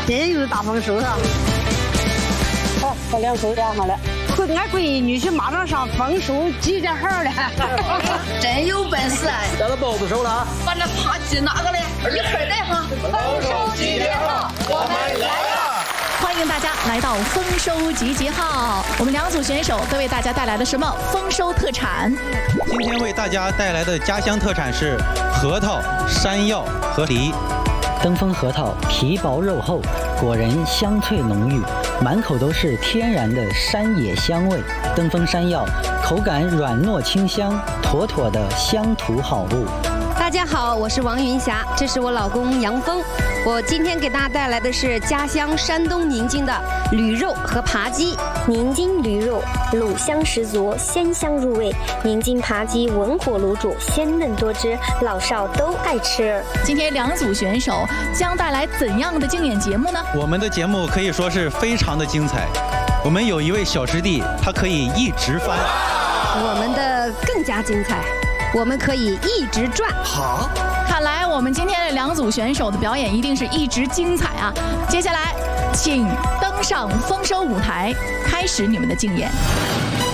真有大丰收啊！ 好，把两口压好了。 俺闺女去马场上丰收集结号了， 真有本事啊！ 拿到包子手了啊！ 把那扒鸡拿过来，一会儿来哈。 丰收集结号，我们来了！ 欢迎大家来到丰收集结号，我们2组选手都为大家带来了什么丰收特产？ 今天为大家带来的家乡特产是核桃、山药和梨。 登封核桃皮薄肉厚，果仁香脆浓郁，满口都是天然的山野香味。登封山药口感软糯清香，妥妥的乡土好物。 大家好，我是王云霞，这是我老公杨峰。我今天给大家带来的是家乡山东宁津的驴肉和扒鸡。 宁津驴肉卤香十足，鲜香入味；宁津扒鸡文火卤煮，鲜嫩多汁，老少都爱吃。 今天2组选手将带来怎样的竞演节目呢？ 我们的节目可以说是非常的精彩。我们有一位小师弟，他可以一直翻。 我们的更加精彩，我们可以一直转。 好， 看来我们今天的2组选手的表演一定是一直精彩啊！接下来，请登上丰收舞台，开始你们的竞演。